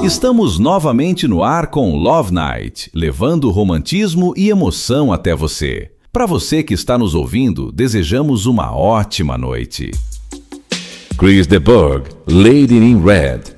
Estamos novamente no ar com Love Night, levando romantismo e emoção até você. Para você que está nos ouvindo, desejamos uma ótima noite. Chris de Burgh, Lady in Red.